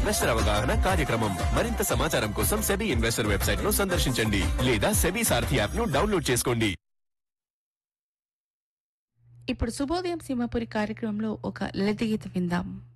Investor అవగాహన కార్యక్రమం. మరింత సమాచారం కోసం సెబీ ఇన్వెస్టర్ వెబ్సైట్ ను సందర్శించండి లేదా సెబీ సారథి యాప్ ను డౌన్లోడ్ చేసుకోండి. ఇప్పుడు శుభోదయం సింహపురి కార్యక్రమంలో ఒక లలిత గీత విందాం.